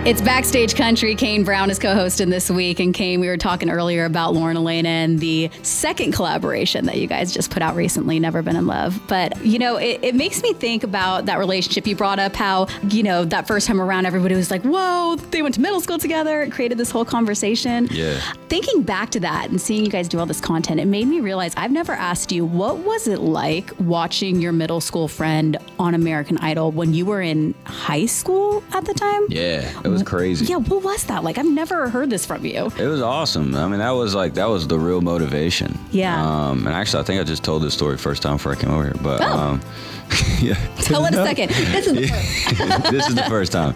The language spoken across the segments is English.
It's Backstage Country. Kane Brown is co-hosting this week. And Kane, we were talking earlier about Lauren Elena and the second collaboration that you guys just put out recently, Never Been in Love. But, it makes me think about that relationship. You brought up how, that first time around, everybody was like, whoa, they went to middle school together. It created this whole conversation. Yeah. Thinking back to that and seeing you guys do all this content, it made me realize I've never asked you, what was it like watching your middle school friend on American Idol when you were in high school at the time? Yeah, it was crazy. Yeah, what was that like? I've never heard this from you. It was awesome. I mean, that was the real motivation. Yeah. And actually, I think I just told this story first time before I came over here. But yeah. Tell it a second. This is the first. This is the first time.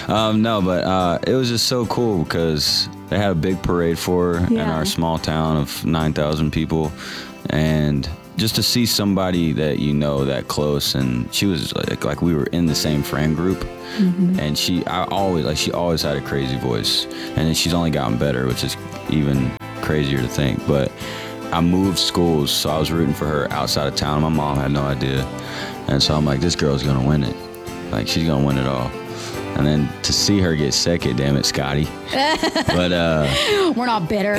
It was just so cool because they had a big parade for her in our small town of 9,000 people, and just to see somebody that that close, and she was like we were in the same friend group, and she always had a crazy voice, and then she's only gotten better, which is even crazier to think. But I moved schools, so I was rooting for her outside of town. My mom had no idea, and so I'm like, this girl's gonna win it, like she's gonna win it all. And then to see her get second, damn it, Scotty. But we're not bitter.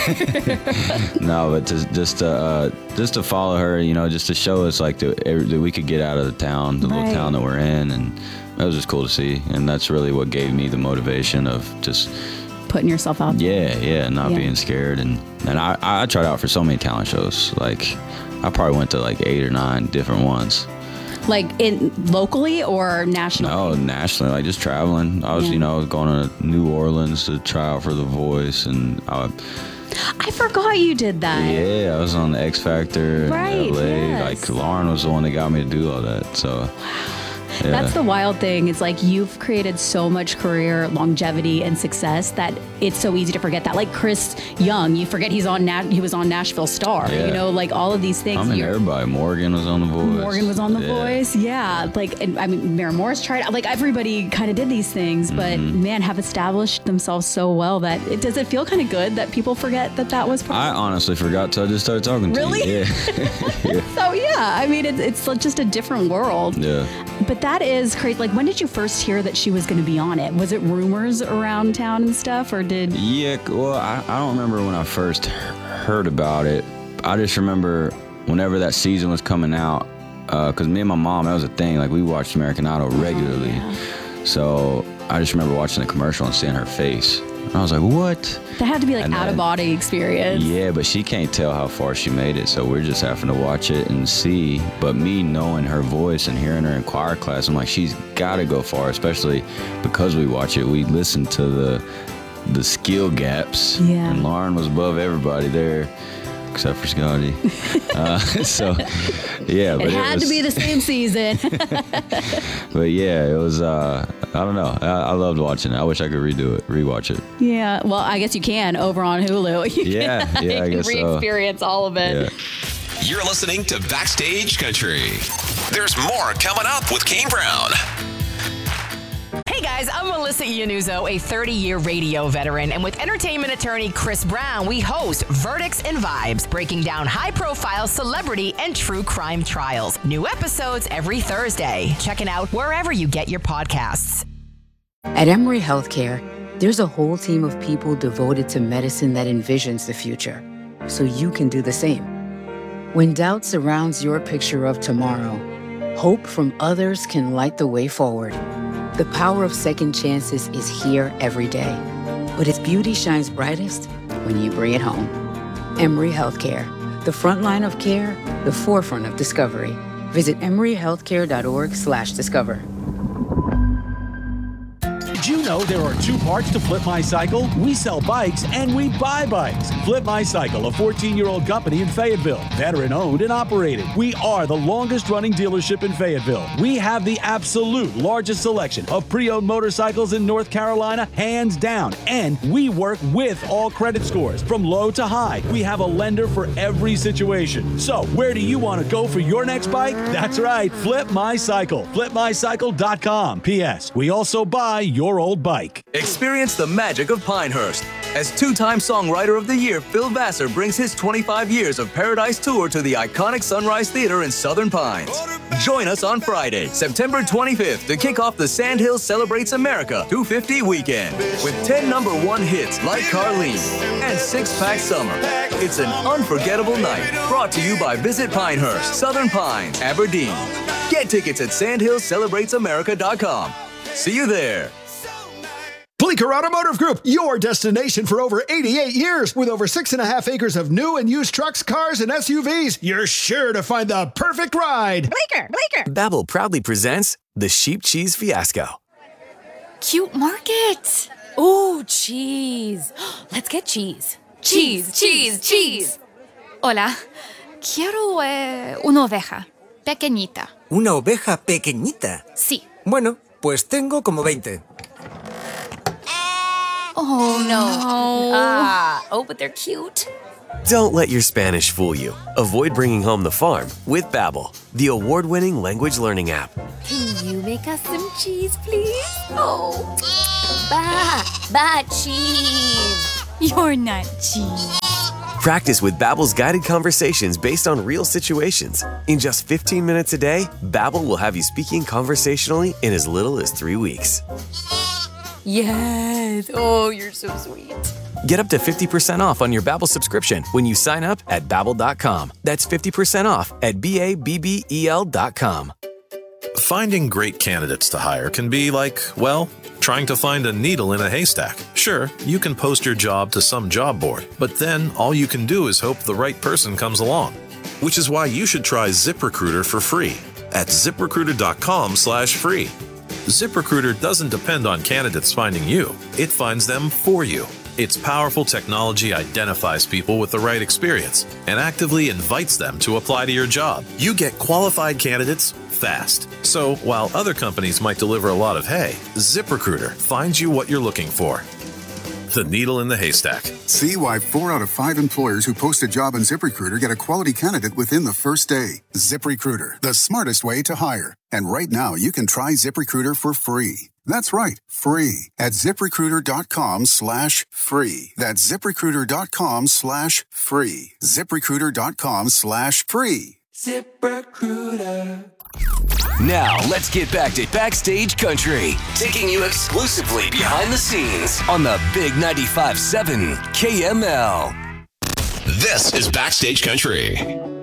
No, but just to follow her, just to show us like that we could get out of the town, the little town that we're in, and that was just cool to see. And that's really what gave me the motivation of just putting yourself out there. Not being scared. And I tried out for so many talent shows. Like I probably went to like 8 or 9 different ones. Like locally or nationally? No, nationally, like just traveling. I was, going to New Orleans to try out for The Voice, and I forgot you did that. Yeah, I was on the X Factor in LA. Yes. Like Lauren was the one that got me to do all that. So yeah. That's the wild thing. It's like you've created so much career longevity and success that it's so easy to forget that. Like Chris Young, you forget he was on Nashville Star. Yeah. Like all of these things. Everybody. Morgan was on The Voice. Morgan was on The Voice. Yeah. Mary Morris tried out. Like everybody kind of did these things, but man, have established themselves so well that does it feel kind of good that people forget that was part I honestly forgot till I just started talking to you. Really? Yeah. So yeah, it's just a different world. Yeah. But that is crazy. Like, when did you first hear that she was going to be on it? Was it rumors around town and stuff, or did? Yeah, well, I don't remember when I first heard about it. I just remember whenever that season was coming out, because me and my mom, that was a thing. Like, we watched American Idol regularly. So I just remember watching the commercial and seeing her face. And I was like, what? That had to be like out-of-body experience. Yeah, but she can't tell how far she made it, so we're just having to watch it and see. But me knowing her voice and hearing her in choir class, I'm like, she's got to go far, especially because we watch it. We listen to the skill gaps, and Lauren was above everybody there, except for Scotty. But it had to be the same season. But yeah, it was, I don't know. I loved watching it. I wish I could rewatch it. Yeah, well, I guess you can over on Hulu. I guess re-experience all of it. Yeah. You're listening to Backstage Country. There's more coming up with Kane Brown. Hey guys, I'm Melissa Iannuzzo, a 30-year radio veteran, and with entertainment attorney Chris Brown, we host Verdicts and Vibes, breaking down high-profile celebrity and true crime trials. New episodes every Thursday. Check it out wherever you get your podcasts. At Emory Healthcare, there's a whole team of people devoted to medicine that envisions the future, so you can do the same. When doubt surrounds your picture of tomorrow, hope from others can light the way forward. The power of second chances is here every day, but its beauty shines brightest when you bring it home. Emory Healthcare, the front line of care, the forefront of discovery. Visit emoryhealthcare.org/discover. Did you know there are 2 parts to Flip My Cycle? We sell bikes and we buy bikes. Flip My Cycle, a 14-year-old company in Fayetteville, veteran-owned and operated. We are the longest-running dealership in Fayetteville. We have the absolute largest selection of pre-owned motorcycles in North Carolina, hands down. And we work with all credit scores, from low to high. We have a lender for every situation. So, where do you want to go for your next bike? That's right, Flip My Cycle. FlipMyCycle.com. P.S. We also buy your old bike. Experience the magic of Pinehurst. As two-time Songwriter of the Year, Phil Vassar brings his 25 years of Paradise Tour to the iconic Sunrise Theater in Southern Pines. Join us on Friday, September 25th to kick off the Sandhills Celebrates America 250 weekend with 10 #1 hits like Carlene and Six Pack Summer. It's an unforgettable night, brought to you by Visit Pinehurst, Southern Pines, Aberdeen. Get tickets at sandhillscelebratesamerica.com. See you there. Bleecker Automotive Group, your destination for over 88 years. With over 6.5 acres of new and used trucks, cars, and SUVs, you're sure to find the perfect ride. Bleecker. Babbel proudly presents the Sheep Cheese Fiasco. Cute market. Ooh, cheese. Let's get cheese. Cheese. Hola. Quiero una oveja. Pequeñita. ¿Una oveja pequeñita? Sí. Bueno, pues tengo como 20. Oh, no. But they're cute. Don't let your Spanish fool you. Avoid bringing home the farm with Babbel, the award-winning language learning app. Can you make us some cheese, please? Oh, cheese. You're not cheese. Practice with Babbel's guided conversations based on real situations. In just 15 minutes a day, Babbel will have you speaking conversationally in as little as 3 weeks. Yes. Oh, you're so sweet. Get up to 50% off on your Babbel subscription when you sign up at Babbel.com. That's 50% off at BABBEL.com. Finding great candidates to hire can be like, well, trying to find a needle in a haystack. Sure, you can post your job to some job board, but then all you can do is hope the right person comes along. Which is why you should try ZipRecruiter for free at ZipRecruiter.com/free. ZipRecruiter doesn't depend on candidates finding you. It finds them for you. Its powerful technology identifies people with the right experience and actively invites them to apply to your job. You get qualified candidates fast. So while other companies might deliver a lot of hay, ZipRecruiter finds you what you're looking for. The needle in the haystack. See why 4 out of 5 employers who post a job on ZipRecruiter get a quality candidate within the first day. ZipRecruiter, the smartest way to hire. And right now, you can try ZipRecruiter for free. That's right, free at ZipRecruiter.com/free. That's ZipRecruiter.com/free. ZipRecruiter.com/free. ZipRecruiter. Now, let's get back to Backstage Country, taking you exclusively behind the scenes on the Big 95.7 KML. This is Backstage Country.